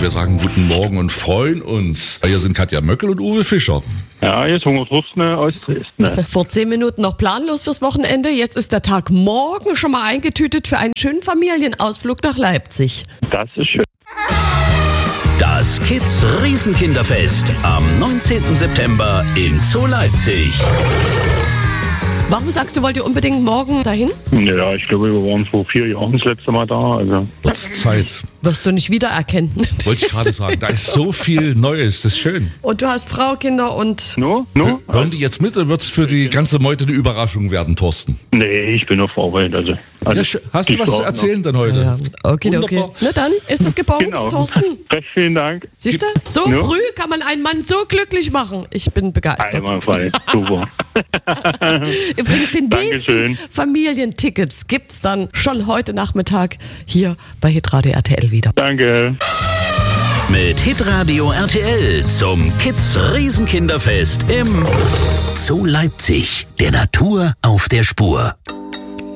wir sagen guten Morgen und freuen uns. Hier sind Katja Möckel und Uwe Fischer. Ja, jetzt Hunger Thorsten aus Dresden. Vor 10 Minuten noch planlos fürs Wochenende. Jetzt ist der Tag morgen schon mal eingetütet für einen schönen Familienausflug nach Leipzig. Das ist schön. Das Kids Riesenkinderfest am 19. September im Zoo Leipzig. Warum sagst du, wollt ihr unbedingt morgen dahin? Ja, ich glaube, wir waren vor 4 Jahren das letzte Mal da. Also. Zeit. Wirst du nicht wiedererkennen. Wollte ich gerade sagen. Da ist so viel Neues. Das ist schön. Und du hast Frau, Kinder und... No? Hören die jetzt mit oder wird es für die ganze Meute eine Überraschung werden, Thorsten? Nee, ich bin auf Arbeit. Also Hast du was zu erzählen denn heute? Ja, okay. Wunderbar. Na dann, ist das gebaut, Genau. Thorsten? Recht vielen Dank. Siehst du, so Ja. früh kann man einen Mann so glücklich machen. Ich bin begeistert. Einwandfrei. Super. Übrigens, den Dankeschön. nächsten Familientickets gibt's dann schon heute Nachmittag hier bei Hitradio RTL wieder. Danke. Mit Hitradio RTL zum Kids Riesenkinderfest im Zoo Leipzig. Der Natur auf der Spur.